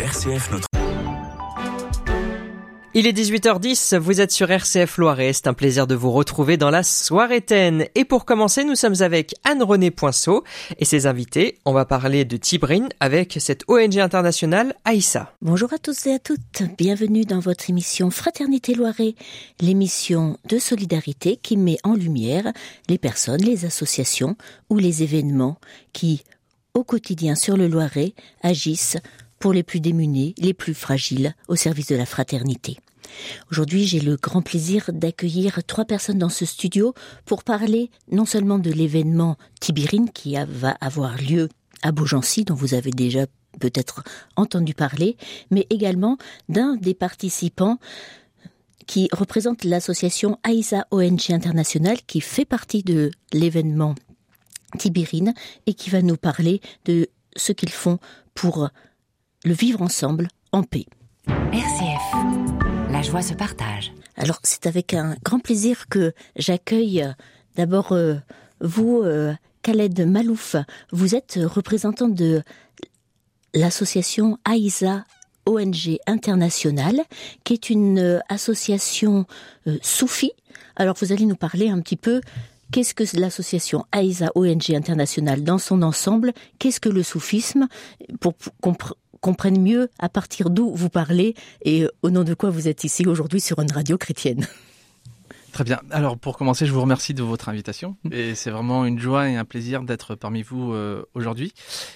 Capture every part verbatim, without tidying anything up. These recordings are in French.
R C F notre... Il est dix-huit heures dix, vous êtes sur R C F Loiret, c'est un plaisir de vous retrouver dans la Soirée-taine. Et pour commencer, nous sommes avec Anne-Renée Poinceau et ses invités. On va parler de Tibrin avec cette O N G internationale Aïssa. Bonjour à tous et à toutes, bienvenue dans votre émission Fraternité Loiret, l'émission de solidarité qui met en lumière les personnes, les associations ou les événements qui, au quotidien sur le Loiret, agissent pour les plus démunis, les plus fragiles, au service de la fraternité. Aujourd'hui, j'ai le grand plaisir d'accueillir trois personnes dans ce studio pour parler non seulement de l'événement Tibrin qui va avoir lieu à Beaugency, dont vous avez déjà peut-être entendu parler, mais également d'un des participants qui représente l'association Aïssa O N G International qui fait partie de l'événement Tibrin et qui va nous parler de ce qu'ils font pour le vivre ensemble en paix. R C F, la joie se partage. Alors c'est avec un grand plaisir que j'accueille d'abord euh, vous, euh, Khaled Malouf. Vous êtes représentant de l'association Aïssa O N G International, qui est une euh, association euh, soufie. Alors vous allez nous parler un petit peu. Qu'est-ce que l'association Aïssa O N G International dans son ensemble? Qu'est-ce que le soufisme? Pour qu'on comprenne mieux à partir d'où vous parlez et au nom de quoi vous êtes ici aujourd'hui sur une radio chrétienne. Très bien. Alors pour commencer, je vous remercie de votre invitation et c'est vraiment une joie et un plaisir d'être parmi vous euh, aujourd'hui.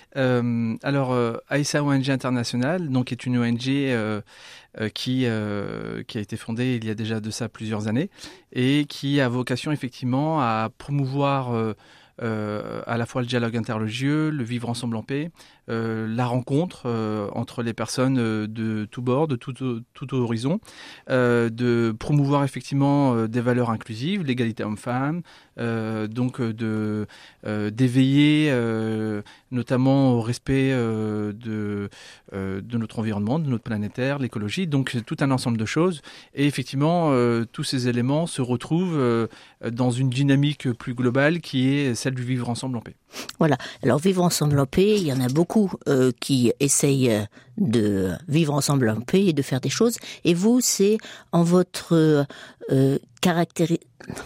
Euh, alors euh, Aïssa O N G International, donc est une O N G euh, euh, qui euh, qui a été fondée il y a déjà de ça plusieurs années et qui a vocation effectivement à promouvoir euh, Euh, à la fois le dialogue interreligieux, le vivre ensemble en paix, euh, la rencontre euh, entre les personnes euh, de tous bords, de tout, tout horizon, euh, de promouvoir effectivement euh, des valeurs inclusives, l'égalité homme-femme, euh, donc euh, de, euh, d'éveiller euh, notamment au respect euh, de, euh, de notre environnement, de notre planète Terre, l'écologie, donc c'est tout un ensemble de choses. Et effectivement, euh, tous ces éléments se retrouvent euh, dans une dynamique plus globale qui est celle du vivre ensemble en paix. Voilà. Alors vivre ensemble en paix, il y en a beaucoup euh, qui essayent de vivre ensemble en paix et de faire des choses. Et vous, c'est en votre euh, caractéri...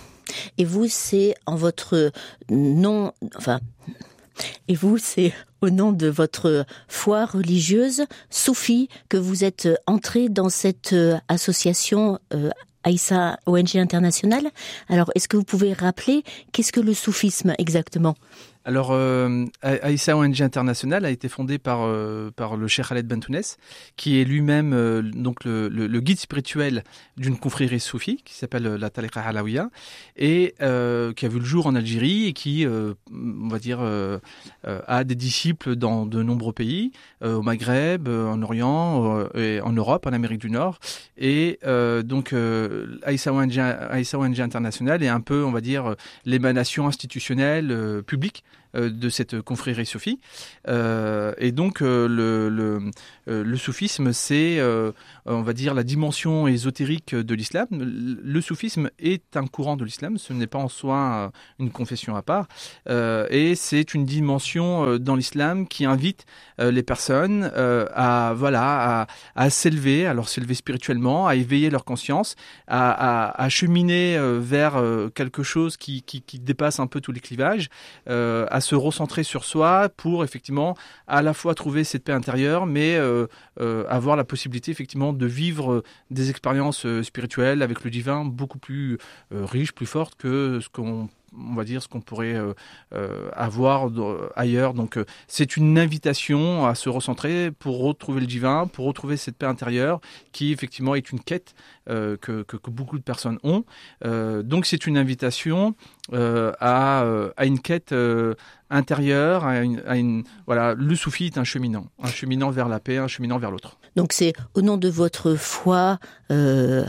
Et vous, c'est en votre nom... Enfin... Et vous, c'est au nom de votre foi religieuse, soufie, que vous êtes entré dans cette association euh, Aïssa O N G International. Alors, est-ce que vous pouvez rappeler qu'est-ce que le soufisme exactement ? Alors, euh, Aïssa O N G International a été fondée par, euh, par le Cheikh Khaled Bentounes, qui est lui-même euh, donc le, le, le guide spirituel d'une confrérie soufie qui s'appelle la Tariqa Alawiya et euh, qui a vu le jour en Algérie et qui, euh, on va dire, euh, euh, a des disciples dans de nombreux pays, euh, au Maghreb, euh, en Orient, euh, et en Europe, en Amérique du Nord. Et euh, donc, euh, Aïssa O N G, Aïssa O N G International est un peu, on va dire, l'émanation institutionnelle euh, publique de cette confrérie soufie. Euh, et donc, euh, le, le, euh, le soufisme, c'est, euh, on va dire, la dimension ésotérique de l'islam. Le soufisme est un courant de l'islam, ce n'est pas en soi une confession à part. Euh, et c'est une dimension dans l'islam qui invite euh, les personnes euh, à, voilà, à, à s'élever, alors s'élever spirituellement, à éveiller leur conscience, à, à, à cheminer euh, vers euh, quelque chose qui, qui, qui dépasse un peu tous les clivages, euh, à se recentrer sur soi pour effectivement à la fois trouver cette paix intérieure, mais euh, euh, avoir la possibilité effectivement de vivre des expériences euh, spirituelles avec le divin beaucoup plus euh, riches, plus fortes que ce qu'on on va dire ce qu'on pourrait euh, euh, avoir euh, ailleurs. Donc euh, c'est une invitation à se recentrer pour retrouver le divin, pour retrouver cette paix intérieure qui effectivement est une quête euh, que, que, que beaucoup de personnes ont. Euh, donc c'est une invitation euh, à, euh, à une quête euh, intérieure, à une, à une, voilà, le soufi est un cheminant, un cheminant vers la paix, un cheminant vers l'autre. Donc c'est au nom de votre foi euh,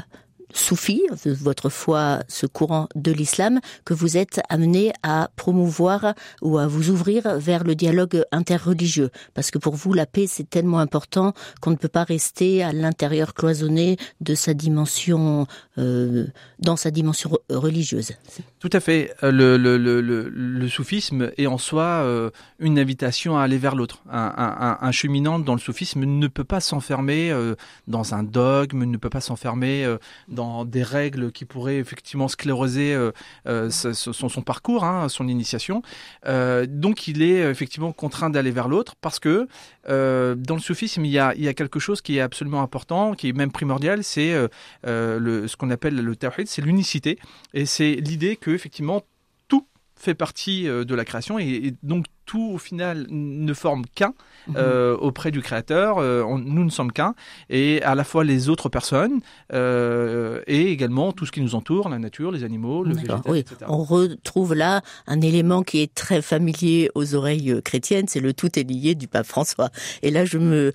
soufi, votre foi, ce courant de l'islam, que vous êtes amené à promouvoir ou à vous ouvrir vers le dialogue interreligieux. Parce que pour vous, la paix, c'est tellement important qu'on ne peut pas rester à l'intérieur cloisonné de sa dimension, euh, dans sa dimension religieuse. Tout à fait. Le, le, le, le, le soufisme est en soi euh, une invitation à aller vers l'autre. Un, un, un cheminant dans le soufisme ne peut pas s'enfermer euh, dans un dogme, ne peut pas s'enfermer euh, dans des règles qui pourraient effectivement scléroser euh, euh, son, son parcours, hein, son initiation. Euh, donc il est effectivement contraint d'aller vers l'autre parce que euh, dans le soufisme, il y, a, il y a quelque chose qui est absolument important, qui est même primordial, c'est euh, euh, le, ce qu'on appelle le tawhid, c'est l'unicité. Et c'est l'idée que effectivement tout fait partie de la création et, et donc tout au final ne forme qu'un euh, mmh. auprès du créateur. Euh, on, nous ne sommes qu'un et à la fois les autres personnes euh, et également tout ce qui nous entoure, la nature, les animaux, le végétal, oui. et cetera. On retrouve là un élément qui est très familier aux oreilles chrétiennes, c'est le tout est lié du pape François. Et là je me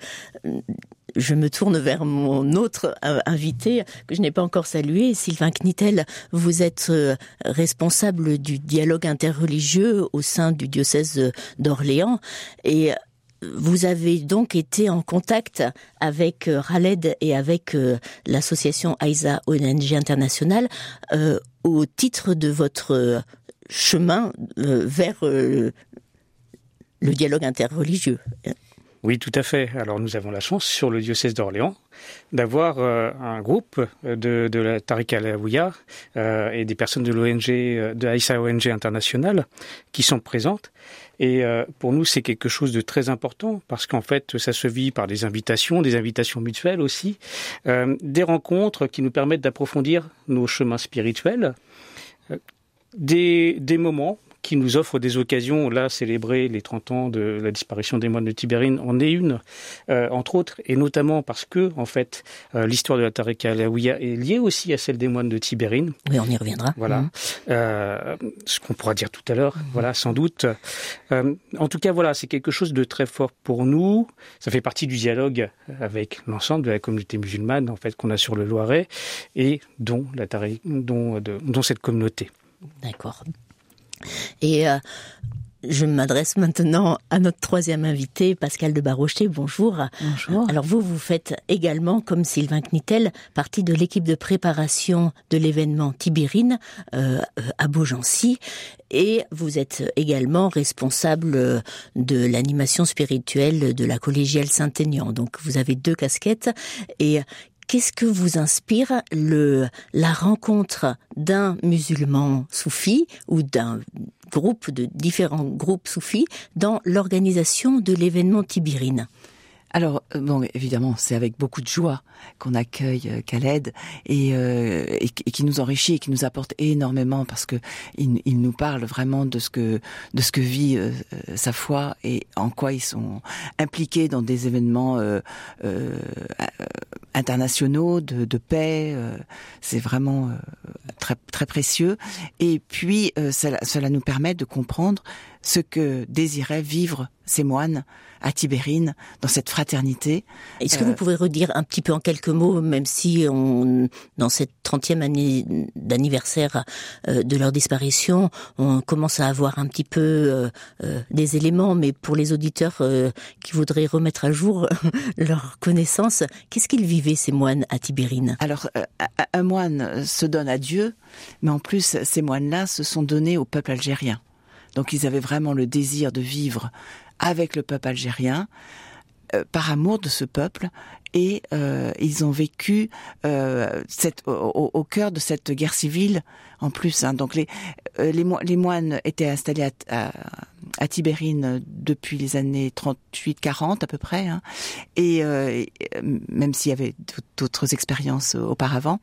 Je me tourne vers mon autre invité que je n'ai pas encore salué, Sylvain Knittel. Vous êtes responsable du dialogue interreligieux au sein du diocèse d'Orléans et vous avez donc été en contact avec Khaled et avec l'association Aïssa O N G International euh, au titre de votre chemin euh, vers euh, le dialogue interreligieux. Oui, tout à fait. Alors nous avons la chance sur le diocèse d'Orléans d'avoir euh, un groupe de, de la Tariqa Alaouia euh, et des personnes de l'O N G, de Aïssa O N G International qui sont présentes. Et euh, pour nous, c'est quelque chose de très important parce qu'en fait, ça se vit par des invitations, des invitations mutuelles aussi, euh, des rencontres qui nous permettent d'approfondir nos chemins spirituels, euh, des, des moments qui nous offre des occasions. Là, célébrer les trente ans de la disparition des moines de Tibérine en est une, euh, entre autres, et notamment parce que, en fait, euh, l'histoire de la Tariqa Alaouia est liée aussi à celle des moines de Tibérine. Oui, on y reviendra. Voilà. Mmh. Euh, ce qu'on pourra dire tout à l'heure, mmh. voilà, sans doute. Euh, en tout cas, voilà, c'est quelque chose de très fort pour nous. Ça fait partie du dialogue avec l'ensemble de la communauté musulmane, en fait, qu'on a sur le Loiret, et dont, la Tariqa, dont, de, dont cette communauté. D'accord. Et euh, je m'adresse maintenant à notre troisième invité, Pascal de Barrocher. Bonjour. Bonjour. Alors vous, vous faites également, comme Sylvain Knittel, partie de l'équipe de préparation de l'événement Tibérine euh, à Beaugency. Et vous êtes également responsable de l'animation spirituelle de la collégiale Saint-Aignan. Donc vous avez deux casquettes. Et qu'est-ce que vous inspire le, la rencontre d'un musulman soufi ou d'un groupe de différents groupes soufis dans l'organisation de l'événement Tibérine ? Alors, bon, évidemment, c'est avec beaucoup de joie qu'on accueille euh, Khaled et, euh, et, et qui nous enrichit et qui nous apporte énormément parce que il, il nous parle vraiment de ce que de ce que vit euh, sa foi et en quoi ils sont impliqués dans des événements euh, euh, internationaux de, de paix. Euh, c'est vraiment euh, très très précieux. Et puis, euh, cela, cela nous permet de comprendre ce que désiraient vivre ces moines à Tibérine, dans cette fraternité. Est-ce que euh, vous pouvez redire un petit peu en quelques mots, même si on, dans cette trentième année d'anniversaire euh, de leur disparition, on commence à avoir un petit peu euh, euh, des éléments, mais pour les auditeurs euh, qui voudraient remettre à jour leur connaissance, qu'est-ce qu'ils vivaient ces moines à Tibérine ? Alors, euh, un moine se donne à Dieu, mais en plus, ces moines-là se sont donnés au peuple algérien. Donc ils avaient vraiment le désir de vivre avec le peuple algérien, euh, par amour de ce peuple, et euh, ils ont vécu euh, cette, au, au cœur de cette guerre civile en plus. Hein. Donc les, euh, les, mo- les moines étaient installés à, à, à Tibérine depuis les années trente-huit quarante à peu près, hein. et, euh, et même s'il y avait d'autres expériences auparavant.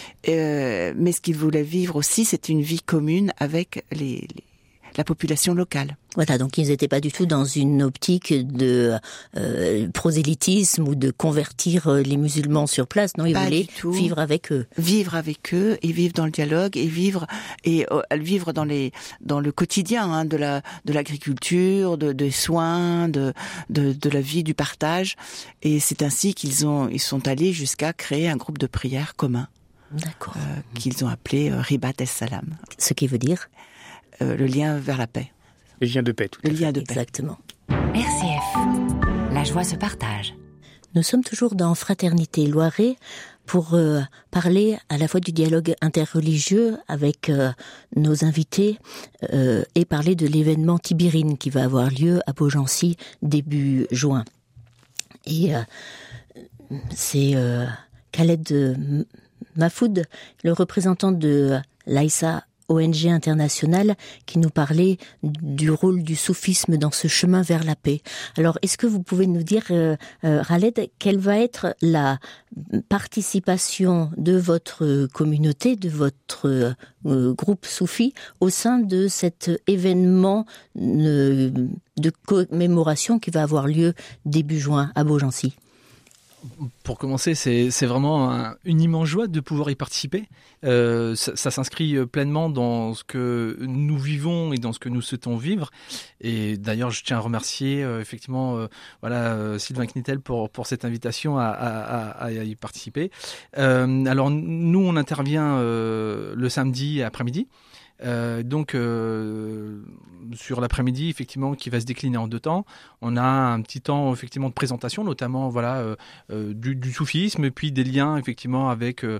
Euh, mais ce qu'ils voulaient vivre aussi, c'était une vie commune avec les, les la population locale. Voilà, donc ils n'étaient pas du tout dans une optique de euh, prosélytisme ou de convertir les musulmans sur place. Non, ils pas voulaient vivre avec eux. Vivre avec eux et vivre dans le dialogue et vivre et euh, vivre dans les dans le quotidien, hein, de la de l'agriculture, de des soins, de de de la vie, du partage. Et c'est ainsi qu'ils ont ils sont allés jusqu'à créer un groupe de prière commun D'accord. Euh, qu'ils ont appelé euh, Ribat es-Salam. Ce qui veut dire euh, le lien vers la paix. Le lien de paix, tout Le lien de paix. exactement. R C F, la joie se partage. Nous sommes toujours dans Fraternité Loiret pour euh, parler à la fois du dialogue interreligieux avec euh, nos invités euh, et parler de l'événement Tibirine qui va avoir lieu à Beaugency début juin. Et euh, c'est euh, Khaled Mahfoud, le représentant de l'Aïssa O N G internationale, qui nous parlait du rôle du soufisme dans ce chemin vers la paix. Alors, est-ce que vous pouvez nous dire, euh, euh, Khaled, quelle va être la participation de votre communauté, de votre euh, groupe soufi au sein de cet événement euh, de commémoration qui va avoir lieu début juin à Beaugency? Pour commencer, c'est, c'est vraiment un, une immense joie de pouvoir y participer. Euh, ça, ça s'inscrit pleinement dans ce que nous vivons et dans ce que nous souhaitons vivre. Et d'ailleurs, je tiens à remercier euh, effectivement euh, voilà, euh, Sylvain Knittel pour, pour cette invitation à, à, à, à y participer. Euh, alors, nous, on intervient euh, le samedi après-midi. Euh, donc euh, sur l'après-midi effectivement qui va se décliner en deux temps, on a un petit temps effectivement de présentation, notamment voilà euh, euh, du, du soufisme et puis des liens effectivement avec euh,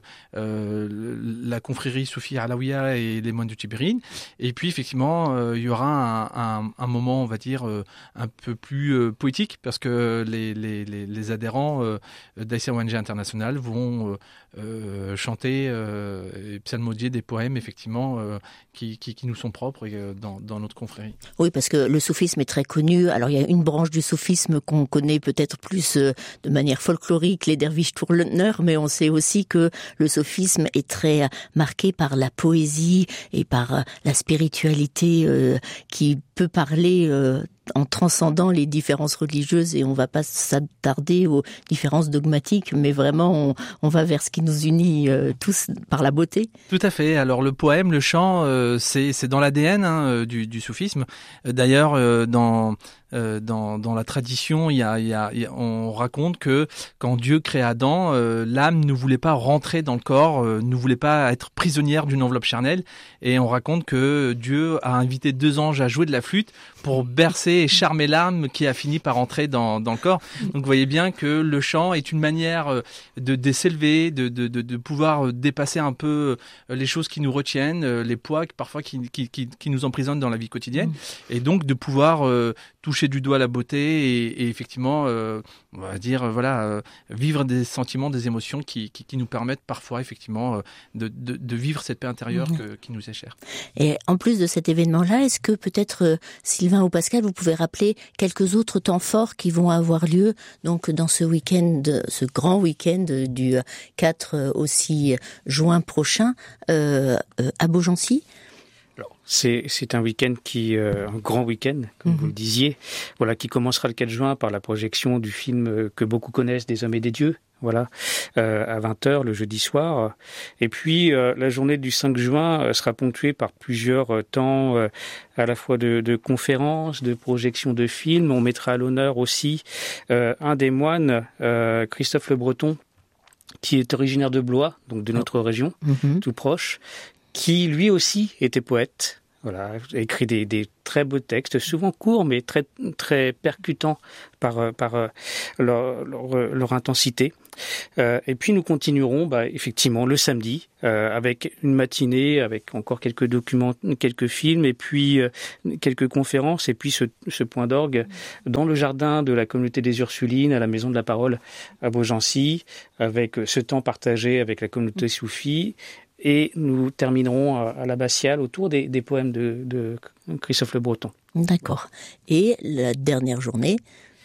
euh, la confrérie soufie Alaouia et les moines du Tibirine. Et puis effectivement euh, il y aura un, un, un moment on va dire euh, un peu plus euh, poétique parce que les, les, les, les adhérents euh, d'Aïssa O N G International vont euh, euh, chanter euh, et psalmodier des poèmes effectivement euh, Qui, qui, qui nous sont propres dans, dans notre confrérie. Oui, parce que le soufisme est très connu. Alors, il y a une branche du soufisme qu'on connaît peut-être plus euh, de manière folklorique, les derviches tourneurs, mais on sait aussi que le soufisme est très marqué par la poésie et par euh, la spiritualité euh, qui peut parler euh, en transcendant les différences religieuses, et on va pas s'attarder aux différences dogmatiques, mais vraiment on, on va vers ce qui nous unit euh, tous par la beauté. Tout à fait. Alors le poème, le chant, euh, c'est, c'est dans l'A D N hein, du, du soufisme. D'ailleurs, euh, dans Euh, dans, dans la tradition, il y a, il y a, il y a, on raconte que quand Dieu crée Adam, euh, l'âme ne voulait pas rentrer dans le corps, euh, ne voulait pas être prisonnière d'une enveloppe charnelle. Et on raconte que Dieu a invité deux anges à jouer de la flûte pour bercer et charmer l'âme qui a fini par entrer dans, dans le corps. Donc vous voyez bien que le chant est une manière de, de s'élever, de, de, de, de pouvoir dépasser un peu les choses qui nous retiennent, les poids parfois qui, qui, qui, qui nous emprisonnent dans la vie quotidienne. Et donc de pouvoir euh, toucher du doigt la beauté et, et effectivement, euh, on va dire, euh, voilà, euh, vivre des sentiments, des émotions qui, qui, qui nous permettent parfois, effectivement, euh, de, de, de vivre cette paix intérieure mmh. que, qui nous est chère. Et en plus de cet événement-là, est-ce que peut-être, euh, Sylvain ou Pascal, vous pouvez rappeler quelques autres temps forts qui vont avoir lieu donc dans ce week-end, ce grand week-end du quatre au six juin prochain euh, euh, à Beaugency? Alors, c'est, c'est un week-end qui, euh, un grand week-end, comme mmh. vous le disiez, voilà, qui commencera le quatre juin par la projection du film que beaucoup connaissent, Des Hommes et des Dieux, voilà, euh, à vingt heures le jeudi soir. Et puis, euh, la journée du cinq juin euh, sera ponctuée par plusieurs euh, temps, euh, à la fois de, de conférences, de projections de films. On mettra à l'honneur aussi euh, un des moines, euh, Christophe Le Breton, qui est originaire de Blois, donc de notre région, mmh. tout proche, qui lui aussi était poète, voilà, a écrit des, des très beaux textes, souvent courts mais très très percutants par par leur leur, leur intensité. Euh, et puis nous continuerons, bah, effectivement, le samedi euh, avec une matinée, avec encore quelques documents, quelques films, et puis euh, quelques conférences, et puis ce, ce point d'orgue dans le jardin de la communauté des Ursulines, à la Maison de la Parole à Beaugency, avec ce temps partagé avec la communauté soufie. Et nous terminerons à l'abbatiale autour des, des poèmes de, de Christophe Le Breton. D'accord. Et la dernière journée ?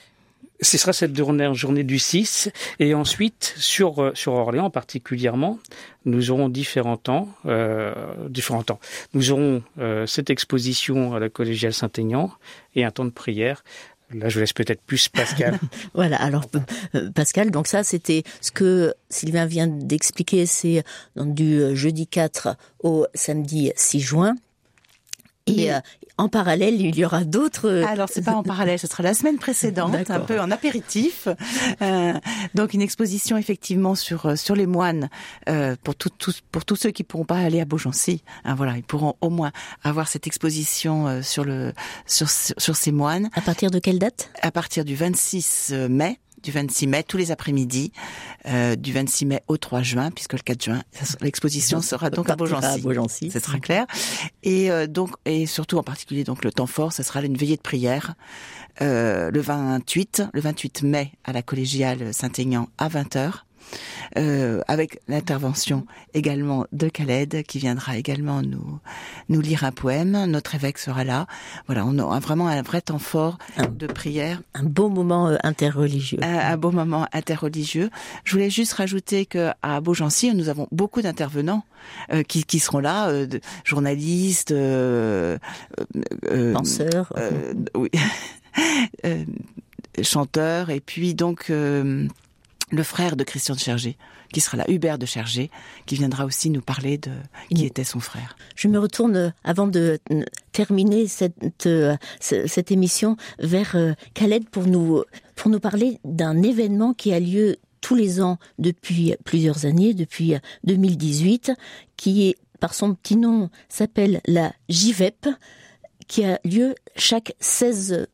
Ce sera cette dernière journée du six. Et ensuite, sur, sur Orléans particulièrement, nous aurons différents temps. Euh, différents temps. Nous aurons euh, cette exposition à la collégiale Saint-Aignan et un temps de prière. Là, je laisse peut-être plus Pascal. Voilà, alors euh, Pascal, donc ça, c'était ce que Sylvain vient d'expliquer, c'est donc, du jeudi quatre au samedi six juin. Et Mais... euh, en parallèle, il y aura d'autres... Alors, c'est pas en parallèle, ce sera la semaine précédente, un peu en apéritif. Euh, donc, une exposition, effectivement, sur sur les moines, euh, pour, tout, tout, pour tous ceux qui pourront pas aller à Beaugency. Hein, voilà, ils pourront au moins avoir cette exposition euh, sur, le, sur, sur ces moines. À partir de quelle date ? À partir du vingt-six mai. Du vingt-six mai, tous les après-midi, euh, du vingt-six mai au trois juin, puisque le quatre juin, l'exposition sera donc à Beaugency. à Beaugency. C'est très clair. Et euh, donc, et surtout en particulier, donc le temps fort, ce sera une veillée de prière euh, le vingt-huit, le vingt-huit mai à la collégiale Saint-Aignan à vingt heures. Euh, avec l'intervention également de Khaled qui viendra également nous nous lire un poème. Notre évêque sera là. Voilà, on a vraiment un vrai temps fort un, de prière. Un beau moment euh, interreligieux. Un, un beau moment interreligieux. Je voulais juste rajouter que à Beaugency, nous avons beaucoup d'intervenants euh, qui, qui seront là, euh, de, journalistes, euh, euh, penseurs, euh, oui, euh, chanteurs, et puis donc. Euh, le frère de Christian de Chergé, qui sera là, Hubert de Chergé, qui viendra aussi nous parler de qui était son frère. Je me retourne, avant de terminer cette, cette émission, vers Khaled pour nous, pour nous parler d'un événement qui a lieu tous les ans depuis plusieurs années, depuis deux mille dix-huit, qui est, par son petit nom, s'appelle la J V E P, qui a lieu chaque seize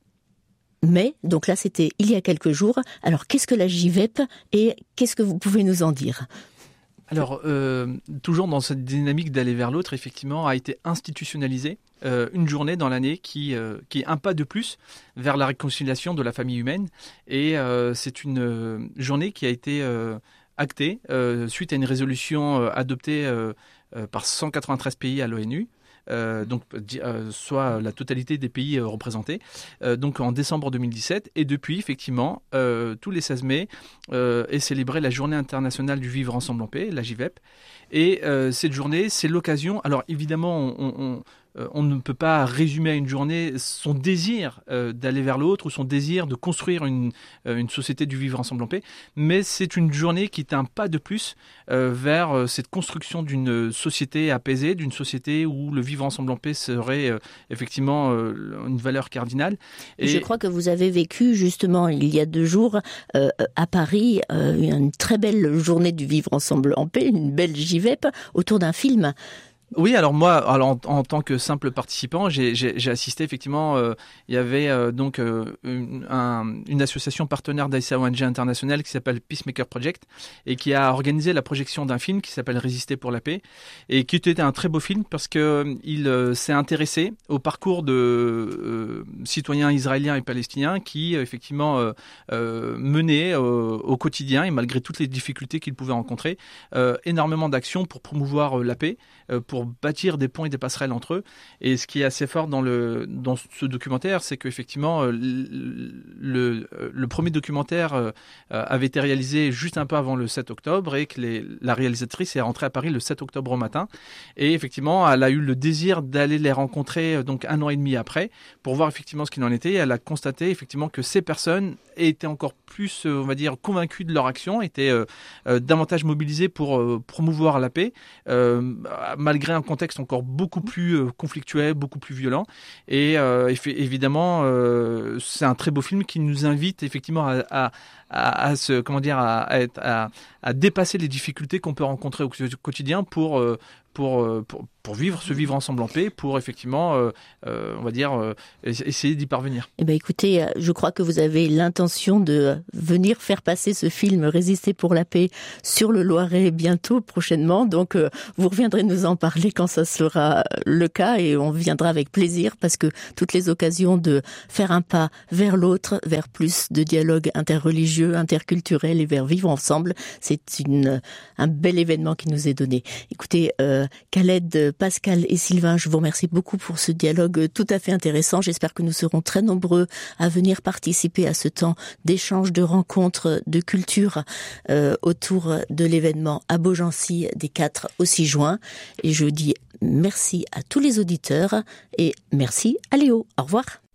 mai, donc là c'était il y a quelques jours. Alors qu'est-ce que la J V E P et qu'est-ce que vous pouvez nous en dire ? Alors, euh, toujours dans cette dynamique d'aller vers l'autre, effectivement, a été institutionnalisée euh, une journée dans l'année qui, euh, qui est un pas de plus vers la réconciliation de la famille humaine. Et euh, c'est une euh, journée qui a été euh, actée euh, suite à une résolution euh, adoptée euh, euh, par cent quatre-vingt-treize pays à l'ONU. Euh, donc euh, soit la totalité des pays euh, représentés, euh, donc en décembre deux mille dix-sept, et depuis effectivement euh, tous les seize mai euh, est célébrée la Journée internationale du vivre ensemble en paix, la J V E P, et euh, cette journée c'est l'occasion, alors évidemment on, on, on ne peut pas résumer à une journée son désir euh, d'aller vers l'autre ou son désir de construire une, euh, une société du vivre ensemble en paix, mais c'est une journée qui est un pas de plus euh, vers euh, cette construction d'une société apaisée, d'une société où le vivre ensemble en paix serait euh, effectivement euh, une valeur cardinale. Et je crois que vous avez vécu justement il y a deux jours euh, à Paris euh, une très belle journée du vivre ensemble en paix, une belle J V E P autour d'un film. Oui, alors moi, alors en, en tant que simple participant, j'ai, j'ai, j'ai assisté effectivement. Euh, il y avait euh, donc euh, une, un, une association partenaire d'I C A O N G internationale qui s'appelle Peacemaker Project et qui a organisé la projection d'un film qui s'appelle Résister pour la paix et qui était un très beau film parce que euh, il euh, s'est intéressé au parcours de euh, citoyens israéliens et palestiniens qui euh, effectivement euh, euh, menaient euh, au quotidien et malgré toutes les difficultés qu'ils pouvaient rencontrer, euh, énormément d'actions pour promouvoir euh, la paix, euh, pour pour bâtir des ponts et des passerelles entre eux. Et ce qui est assez fort dans, le, dans ce documentaire, c'est qu'effectivement, le, le, le premier documentaire euh, avait été réalisé juste un peu avant le sept octobre et que les, la réalisatrice est rentrée à Paris le sept octobre au matin. Et effectivement, elle a eu le désir d'aller les rencontrer donc un an et demi après pour voir effectivement ce qu'il en était. Et elle a constaté effectivement que ces personnes étaient encore plus, on va dire, convaincues de leur action, étaient euh, euh, davantage mobilisées pour euh, promouvoir la paix, euh, malgré un contexte encore beaucoup plus euh, conflictuel, beaucoup plus violent. Et euh, évidemment, euh, c'est un très beau film qui nous invite effectivement à, à, à, à se, comment dire, à, à, être, à, à dépasser les difficultés qu'on peut rencontrer au quotidien pour euh, Pour, pour, pour vivre, se vivre ensemble en paix, pour effectivement, euh, euh, on va dire, euh, essayer d'y parvenir. Eh ben, écoutez, je crois que vous avez l'intention de venir faire passer ce film Résister pour la paix sur le Loiret bientôt, prochainement. Donc, euh, vous reviendrez nous en parler quand ça sera le cas et on viendra avec plaisir parce que toutes les occasions de faire un pas vers l'autre, vers plus de dialogue interreligieux, interculturel et vers vivre ensemble, c'est une, un bel événement qui nous est donné. Écoutez, euh, Khaled, Pascal et Sylvain, je vous remercie beaucoup pour ce dialogue tout à fait intéressant. J'espère que nous serons très nombreux à venir participer à ce temps d'échange, de rencontres, de culture euh, autour de l'événement à Beaugency des quatre au six juin. Et je dis merci à tous les auditeurs et merci à Léo. Au revoir.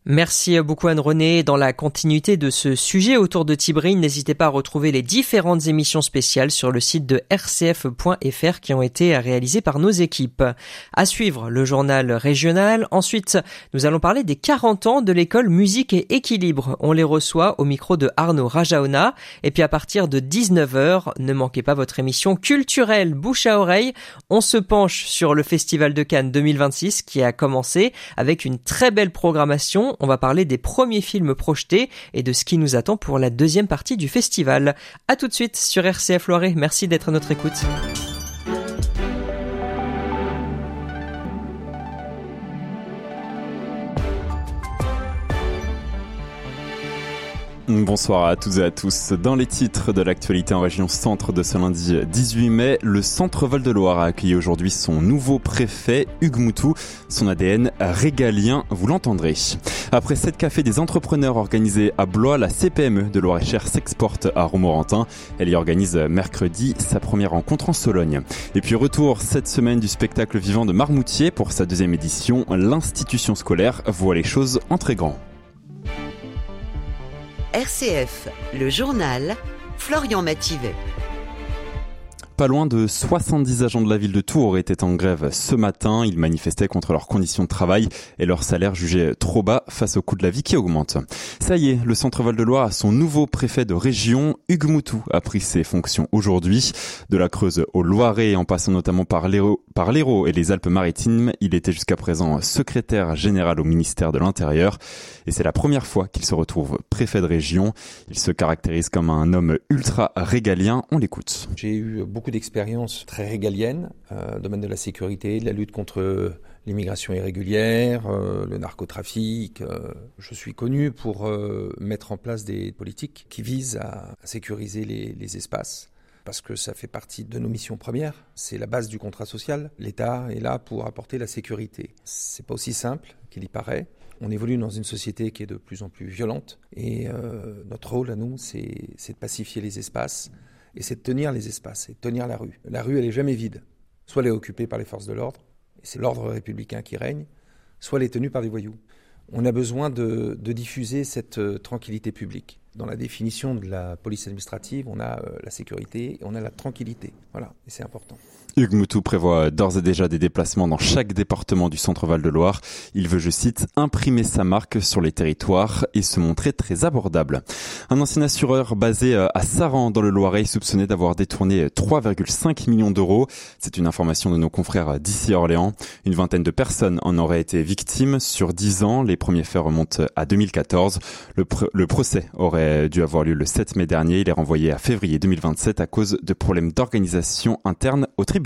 Merci beaucoup Anne-Renée. Dans la continuité de ce sujet autour de Tibrin, n'hésitez pas à retrouver les différentes émissions spéciales sur le site de r c f point f r qui ont été réalisées par nos équipes. À suivre, le journal régional. Ensuite, nous allons parler des quarante ans de l'école Musique et Équilibre. On les reçoit au micro de Arnaud Rajaona. Et puis à partir de dix-neuf heures, ne manquez pas votre émission culturelle Bouche à oreille. On se penche sur le Festival de Cannes deux mille vingt-six qui a commencé avec une très belle programmation. On va parler des premiers films projetés et de ce qui nous attend pour la deuxième partie du festival. À tout de suite sur R C F Loiret. Merci d'être à notre écoute. Bonsoir à toutes et à tous. Dans les titres de l'actualité en région centre de ce lundi dix-huit mai, le centre Val-de-Loire a accueilli aujourd'hui son nouveau préfet, Hugues Moutou. Son A D N régalien, vous l'entendrez. Après sept cafés des entrepreneurs organisés à Blois, la C P M E de Loir-et-Cher s'exporte à Romorantin. Elle y organise mercredi sa première rencontre en Sologne. Et puis retour cette semaine du spectacle vivant de Marmoutier pour sa deuxième édition. L'institution scolaire voit les choses en très grand. R C F, le journal, Florian Mathivet. Pas loin de soixante-dix agents de la ville de Tours étaient en grève ce matin. Ils manifestaient contre leurs conditions de travail et leur salaire jugé trop bas face au coût de la vie qui augmente. Ça y est, le centre Val-de-Loire a son nouveau préfet de région. Hugues Moutou a pris ses fonctions aujourd'hui. De la Creuse au Loiret, en passant notamment par l'Hérault, par l'Hérault et les Alpes-Maritimes, il était jusqu'à présent secrétaire général au ministère de l'Intérieur. Et c'est la première fois qu'il se retrouve préfet de région. Il se caractérise comme un homme ultra régalien. On l'écoute. J'ai eu beaucoup d'expériences très régaliennes, euh, domaine de la sécurité, de la lutte contre l'immigration irrégulière, euh, le narcotrafic. Euh, je suis connu pour euh, mettre en place des politiques qui visent à, à sécuriser les, les espaces, parce que ça fait partie de nos missions premières. C'est la base du contrat social. L'État est là pour apporter la sécurité. C'est pas aussi simple qu'il y paraît. On évolue dans une société qui est de plus en plus violente et euh, notre rôle à nous, c'est, c'est de pacifier les espaces. Et c'est de tenir les espaces, et de tenir la rue. La rue, elle est jamais vide. Soit elle est occupée par les forces de l'ordre, et c'est l'ordre républicain qui règne, soit elle est tenue par des voyous. On a besoin de, de diffuser cette euh, tranquillité publique. Dans la définition de la police administrative, on a euh, la sécurité et on a la tranquillité. Voilà, et c'est important. Hugues Moutou prévoit d'ores et déjà des déplacements dans chaque département du centre Val-de-Loire. Il veut, je cite, imprimer sa marque sur les territoires et se montrer très abordable. Un ancien assureur basé à Saran dans le Loiret soupçonné d'avoir détourné trois virgule cinq millions d'euros. C'est une information de nos confrères d'ici à Orléans. Une vingtaine de personnes en auraient été victimes sur dix ans. Les premiers faits remontent à deux mille quatorze. Le, pr- le procès aurait dû avoir lieu le sept mai dernier. Il est renvoyé à février deux mille vingt-sept à cause de problèmes d'organisation interne au tribunal.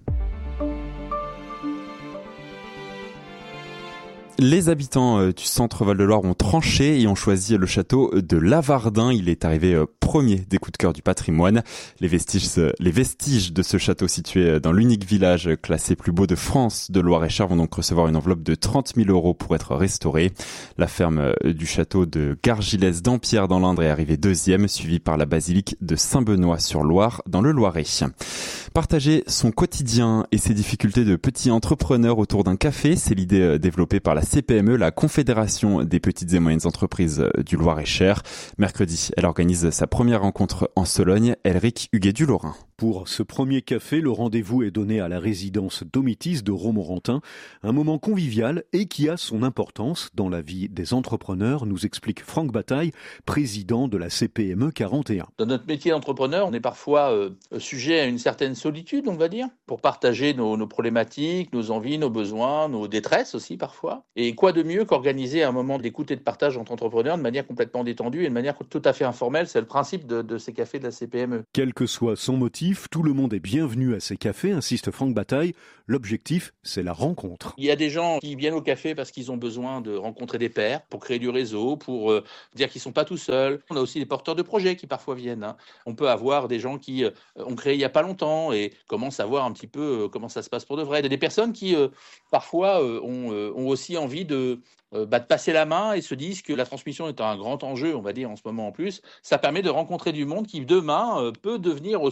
Les habitants du centre Val-de-Loire ont tranché et ont choisi le château de Lavardin. Il est arrivé premier des coups de cœur du patrimoine. Les vestiges, les vestiges de ce château situé dans l'unique village classé plus beau de France de Loir-et-Cher vont donc recevoir une enveloppe de trente mille euros pour être restaurée. La ferme du château de Gargilès d'Ampierre dans l'Indre est arrivée deuxième, suivie par la basilique de Saint-Benoît-sur-Loire dans le Loiret. Partager son quotidien et ses difficultés de petits entrepreneurs autour d'un café, c'est l'idée développée par la C P M E, la Confédération des petites et moyennes entreprises du Loir-et-Cher. Mercredi, elle organise sa première rencontre en Sologne. Elric Huguet du Lorrain. Pour ce premier café, le rendez-vous est donné à la résidence Domitis de Romorantin, un moment convivial et qui a son importance dans la vie des entrepreneurs, nous explique Franck Bataille, président de la C P M E quarante et un. Dans notre métier d'entrepreneur, on est parfois euh, sujet à une certaine solitude, on va dire, pour partager nos, nos problématiques, nos envies, nos besoins, nos détresses aussi parfois. Et quoi de mieux qu'organiser un moment d'écoute et de partage entre entrepreneurs de manière complètement détendue et de manière tout à fait informelle. C'est le principe de, de ces cafés de la C P M E. Quel que soit son motif, tout le monde est bienvenu à ces cafés, insiste Franck Bataille. L'objectif, c'est la rencontre. Il y a des gens qui viennent au café parce qu'ils ont besoin de rencontrer des pairs, pour créer du réseau, pour euh, dire qu'ils ne sont pas tout seuls. On a aussi des porteurs de projets qui parfois viennent. Hein. On peut avoir des gens qui euh, ont créé il n'y a pas longtemps et commencent à voir un petit peu euh, comment ça se passe pour de vrai. Il y a des personnes qui, euh, parfois, euh, ont, euh, ont aussi envie de... Euh, bah, de passer la main et se disent que la transmission est un grand enjeu, on va dire, en ce moment en plus. Ça permet de rencontrer du monde qui, demain, euh, peut devenir aussi un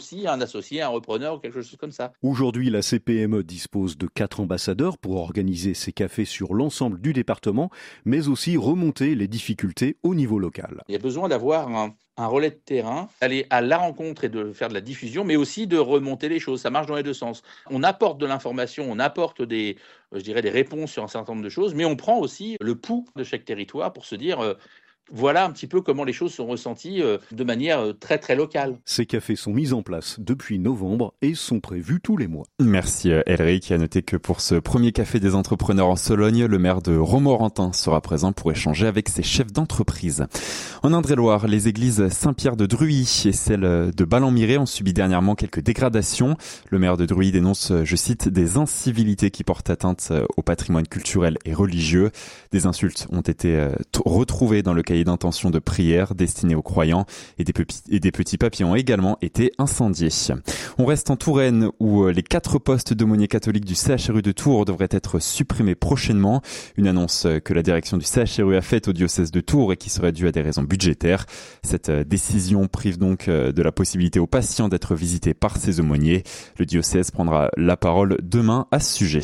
s'associer à un repreneur ou quelque chose comme ça. Aujourd'hui, la C P M E dispose de quatre ambassadeurs pour organiser ces cafés sur l'ensemble du département, mais aussi remonter les difficultés au niveau local. Il y a besoin d'avoir un, un relais de terrain, aller à la rencontre et de faire de la diffusion, mais aussi de remonter les choses. Ça marche dans les deux sens. On apporte de l'information, on apporte des, je dirais, des réponses sur un certain nombre de choses, mais on prend aussi le pouls de chaque territoire pour se dire... Euh, Voilà un petit peu comment les choses sont ressenties de manière très très locale. Ces cafés sont mis en place depuis novembre et sont prévus tous les mois. Merci Elric, qui a noté que pour ce premier café des entrepreneurs en Sologne, le maire de Romorantin sera présent pour échanger avec ses chefs d'entreprise. En Indre-et-Loire, les églises Saint-Pierre de Druy et celle de Ballon-Miré ont subi dernièrement quelques dégradations. Le maire de Druy dénonce, je cite, des incivilités qui portent atteinte au patrimoine culturel et religieux. Des insultes ont été retrouvées dans le cahier d'intention de prière destiné aux croyants et des, petits, et des petits papiers ont également été incendiés. On reste en Touraine où les quatre postes d'aumôniers catholiques du C H R U de Tours devraient être supprimés prochainement. Une annonce que la direction du C H R U a faite au diocèse de Tours et qui serait due à des raisons budgétaires. Cette décision prive donc de la possibilité aux patients d'être visités par ces aumôniers. Le diocèse prendra la parole demain à ce sujet.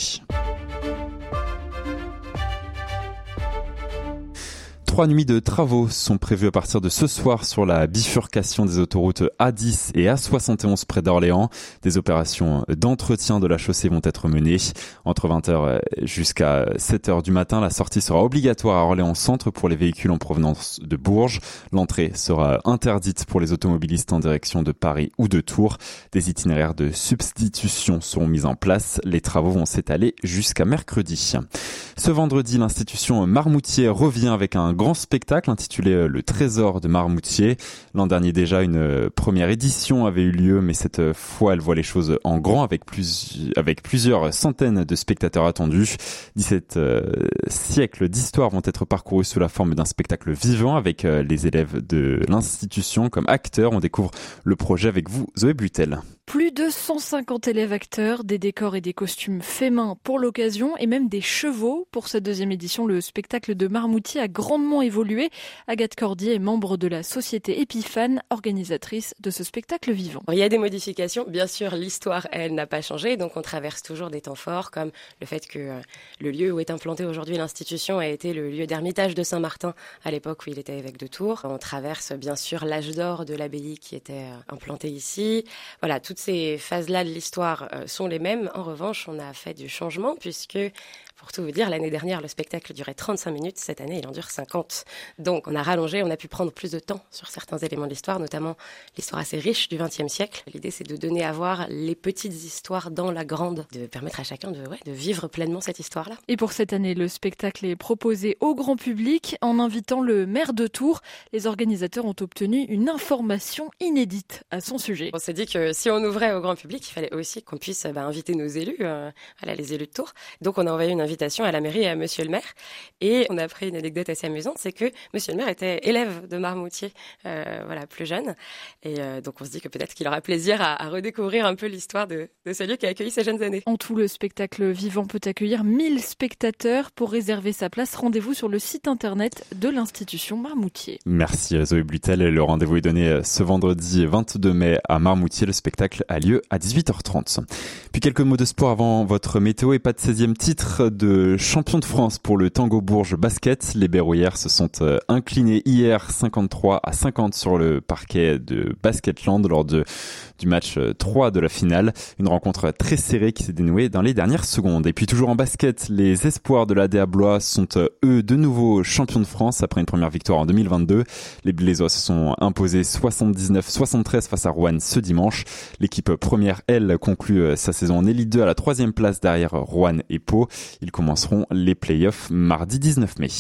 Trois nuits de travaux sont prévues à partir de ce soir sur la bifurcation des autoroutes A dix et A soixante et onze près d'Orléans. Des opérations d'entretien de la chaussée vont être menées. Entre vingt heures jusqu'à sept heures du matin, la sortie sera obligatoire à Orléans Centre pour les véhicules en provenance de Bourges. L'entrée sera interdite pour les automobilistes en direction de Paris ou de Tours. Des itinéraires de substitution seront mis en place. Les travaux vont s'étaler jusqu'à mercredi. Ce vendredi, l'institution Marmoutier revient avec un grand spectacle intitulé Le Trésor de Marmoutier. L'an dernier déjà, une première édition avait eu lieu, mais cette fois, elle voit les choses en grand avec, plus, avec plusieurs centaines de spectateurs attendus. dix-sept euh, siècles d'histoire vont être parcourus sous la forme d'un spectacle vivant avec euh, les élèves de l'institution comme acteurs. On découvre le projet avec vous, Zoé Butel. Plus de cent cinquante élèves acteurs, des décors et des costumes faits main pour l'occasion et même des chevaux. Pour cette deuxième édition, le spectacle de Marmoutier a grandement évolué. Agathe Cordier est membre de la société Épiphane, organisatrice de ce spectacle vivant. Il y a des modifications. Bien sûr, l'histoire, elle, n'a pas changé. Donc on traverse toujours des temps forts comme le fait que le lieu où est implantée aujourd'hui l'institution a été le lieu d'ermitage de Saint-Martin à l'époque où il était évêque de Tours. On traverse bien sûr l'âge d'or de l'abbaye qui était implantée ici. Voilà, tout Toutes ces phases-là de l'histoire sont les mêmes. En revanche, on a fait du changement puisque, pour tout vous dire, l'année dernière, le spectacle durait trente-cinq minutes. Cette année, il en dure cinquante. Donc, on a rallongé, on a pu prendre plus de temps sur certains éléments de l'histoire, notamment l'histoire assez riche du vingtième siècle. L'idée, c'est de donner à voir les petites histoires dans la grande, de permettre à chacun de, ouais, de vivre pleinement cette histoire-là. Et pour cette année, le spectacle est proposé au grand public en invitant le maire de Tours. Les organisateurs ont obtenu une information inédite à son sujet. On s'est dit que si on ouvrait au grand public, il fallait aussi qu'on puisse bah, inviter nos élus, euh, voilà, les élus de Tours. Donc, on a envoyé une invitation à la mairie et à monsieur le maire. Et on a appris une anecdote assez amusante, c'est que monsieur le maire était élève de Marmoutier, euh, voilà, plus jeune. Et euh, donc, on se dit que peut-être qu'il aura plaisir à, à redécouvrir un peu l'histoire de, de ce lieu qui a accueilli ces jeunes années. En tout, le spectacle vivant peut accueillir mille spectateurs. Pour réserver sa place, rendez-vous sur le site internet de l'institution Marmoutier. Merci Zoé Butel. Le rendez-vous est donné ce vendredi vingt-deux mai à Marmoutier. Le spectacle a lieu à dix-huit heures trente. Puis quelques mots de sport avant votre météo et pas de seizième titre de champion de France pour le Tango Bourges basket. Les Berrouillères se sont inclinés hier cinquante-trois à cinquante sur le parquet de Basketland lors de, du match trois de la finale. Une rencontre très serrée qui s'est dénouée dans les dernières secondes. Et puis toujours en basket, les espoirs de l'A D A Blois sont eux de nouveau champions de France après une première victoire en deux mille vingt-deux. Les Blésois se sont imposés soixante-dix-neuf soixante-treize face à Roanne ce dimanche. L'équipe première, elle, conclut sa saison en Élite deux à la troisième place derrière Roanne et Pau. Ils commenceront les playoffs mardi dix-neuf mai.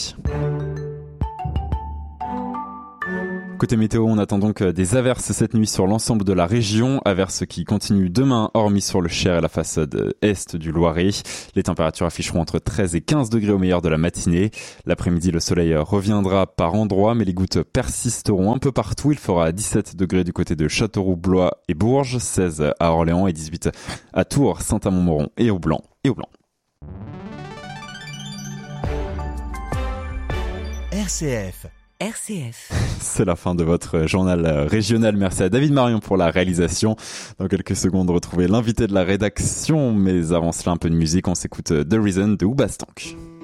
Côté météo, on attend donc des averses cette nuit sur l'ensemble de la région. Averses qui continuent demain, hormis sur le Cher et la façade est du Loiret. Les températures afficheront entre treize et quinze degrés au meilleur de la matinée. L'après-midi, le soleil reviendra par endroits, mais les gouttes persisteront un peu partout. Il fera dix-sept degrés du côté de Châteauroux, Blois et Bourges, seize à Orléans et dix-huit à Tours, Saint-Amand-Montrond et au Blanc et au Blanc. R C F R C F. C'est la fin de votre journal régional. Merci à David Marion pour la réalisation. Dans quelques secondes, retrouvez l'invité de la rédaction. Mais avant cela, un peu de musique. On s'écoute The Reason de Hoobastank.